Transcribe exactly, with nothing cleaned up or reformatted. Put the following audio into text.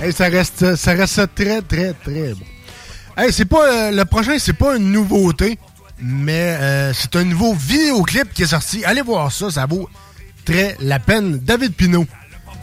Hey, ça reste ça reste très, très, très bon. Hey, c'est pas... Euh, le prochain, c'est pas une nouveauté, mais euh, c'est un nouveau vidéoclip qui est sorti. Allez voir ça, ça vaut très la peine. David Pinault.